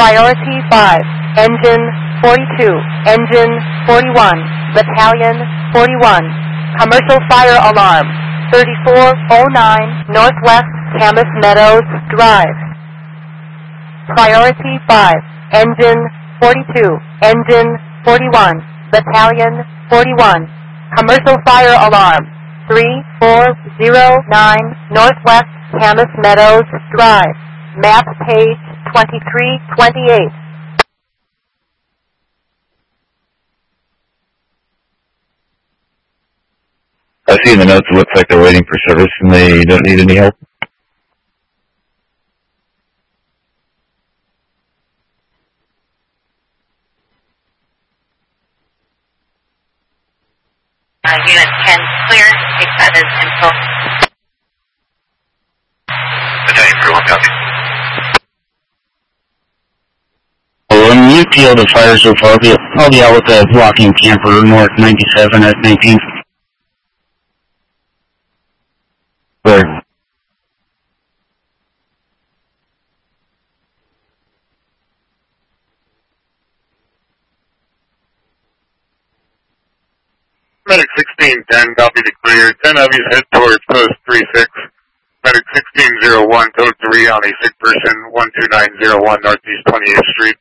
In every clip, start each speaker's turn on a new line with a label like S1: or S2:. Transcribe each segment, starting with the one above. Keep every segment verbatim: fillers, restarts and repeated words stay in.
S1: Priority five, Engine forty-two, Engine forty-one, Battalion forty-one. Commercial fire alarm, thirty-four oh nine Northwest Camas Meadows Drive. Priority five, Engine forty-two, Engine forty-one, Battalion forty-one. Commercial fire alarm, three four oh nine Northwest Camas Meadows Drive. Map page twenty-three twenty-eight.
S2: I see in the notes it looks like they're waiting for service and they don't need any help.
S3: Uh, unit ten clear, take that as info. Battalion forty-one, copy.
S4: Well, when you feel the fire so far, I'll be, I'll be out with a blocking camper north ninety-seven at nineteenth.
S2: Where?
S5: Medic sixteen ten, copy to clear. ten of you head towards post three six. Medic sixteen oh one, code three on a sick person, one two nine oh one Northeast twenty-eighth Street.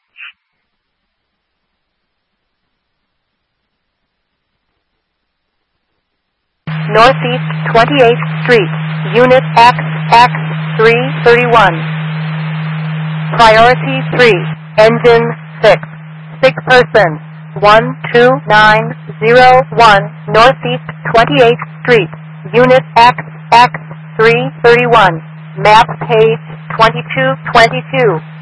S1: Northeast twenty-eighth Street, Unit X X three thirty-one. Priority three, Engine six, sick person, one two nine oh one Northeast twenty-eighth Street, Unit X X three thirty-one. Map page twenty-two twenty-two.